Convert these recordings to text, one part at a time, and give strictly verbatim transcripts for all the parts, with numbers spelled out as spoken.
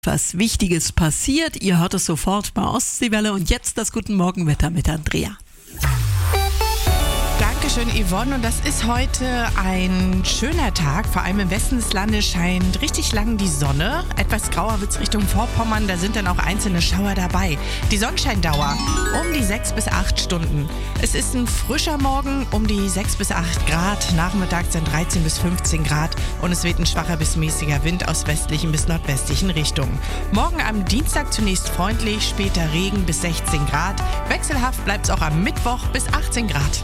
Was Wichtiges passiert. Ihr hört es sofort bei Ostseewelle und jetzt das Guten Morgenwetter mit Andrea. Dankeschön, Yvonne. Und das ist heute ein schöner Tag. Vor allem im Westen des Landes scheint richtig lang die Sonne. Etwas grauer wird es Richtung Vorpommern. Da sind dann auch einzelne Schauer dabei. Die Sonnenscheindauer um die sechs bis acht Stunden. Es ist ein frischer Morgen um die sechs bis acht Grad. Nachmittags sind dreizehn bis fünfzehn Grad. Und es weht ein schwacher bis mäßiger Wind aus westlichen bis nordwestlichen Richtungen. Morgen am Dienstag zunächst freundlich, später Regen bis sechzehn Grad. Wechselhaft bleibt es auch am Mittwoch bis achtzehn Grad.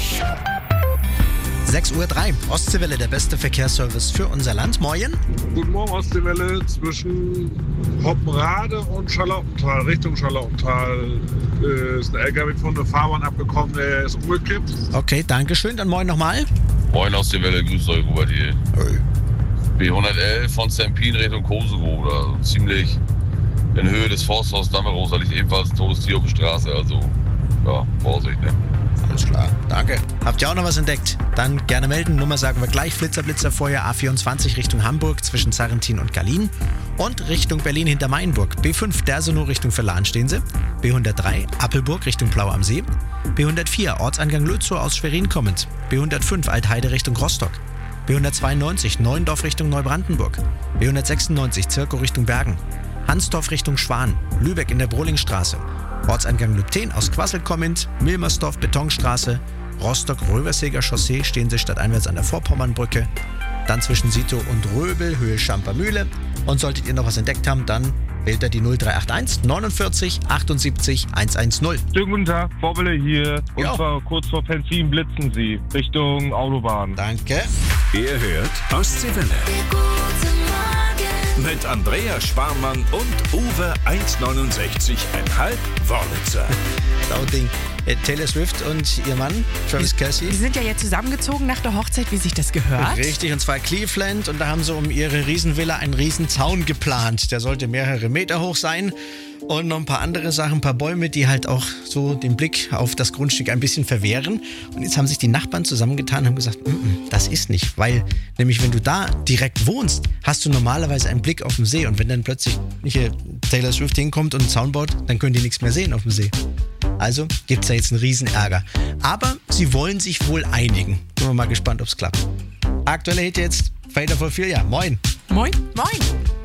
sechs Uhr drei, Ostseewelle, der beste Verkehrsservice für unser Land. Moin. Guten Morgen, Ostseewelle. Zwischen Hoppenrade und Charlottenthal, Richtung Charlottenthal, äh, ist ein L K W von der Fahrbahn abgekommen, der ist umgekippt. Okay, danke schön. Dann moin nochmal. Moin Ostseewelle, grüßt euch, Robert hier. Hey. B hundertelf von Sempin Richtung Koserow, also ziemlich in Höhe des Forsthaus Dammeros, da liegt ebenfalls ein totes Tier auf der Straße, also ja, Vorsicht, ne? Alles klar, danke. Habt ihr auch noch was entdeckt? Dann gerne melden. Nummer sagen wir gleich. Flitzer-Blitzer vorher A vierundzwanzig Richtung Hamburg zwischen Sarrentin und Gallien. Und Richtung Berlin hinter Mainburg. B fünf Dersenow Richtung Verlan stehen sie. B hundertdrei Appelburg Richtung Plau am See. B hundertvier Ortsangang Lützow aus Schwerin kommend. B hundertfünf Altheide Richtung Rostock. B hundertzweiundneunzig Neuendorf Richtung Neubrandenburg. B hundertsechsundneunzig Zirkow Richtung Bergen. Hansdorf Richtung Schwan. Lübeck in der Brohlingstraße. Ortsangang Lübten aus Quassel kommend, Milmersdorf Betonstraße, Rostock-Röverseger Chaussee stehen sie stadteinwärts an der Vorpommernbrücke, dann zwischen Sito und Röbel, Höhe Schampermühle. Und solltet ihr noch was entdeckt haben, dann wählt ihr die null drei acht eins neunundvierzig achtundsiebzig hundertzehn. Schönen guten Tag, Vorbele hier. Und Ja. zwar kurz vor Penzin blitzen Sie Richtung Autobahn. Danke. Ihr hört Ostseewelle. Mit Andrea Sparmann und Uwe eins neunundsechzig Komma fünf Wörlitzer. Ding. Taylor Swift und ihr Mann, Travis Die Kelce. sind ja jetzt zusammengezogen nach der Hochzeit, wie sich das gehört. Richtig, und zwar Cleveland. Und da haben sie um ihre Riesenvilla einen Riesenzaun geplant. Der sollte mehrere Meter hoch sein. Und noch ein paar andere Sachen, ein paar Bäume, die halt auch so den Blick auf das Grundstück ein bisschen verwehren. Und jetzt haben sich die Nachbarn zusammengetan und haben gesagt, mm-mm, das ist nicht. Weil nämlich, wenn du da direkt wohnst, hast du normalerweise einen Blick auf den See. Und wenn dann plötzlich hier Taylor Swift hinkommt und einen Zaun baut, dann können die nichts mehr sehen auf dem See. Also gibt es da jetzt einen Riesenärger. Aber sie wollen sich wohl einigen. Bin wir mal gespannt, ob es klappt. Aktuelle Hit jetzt, Fader for Filia. Moin. Moin. Moin.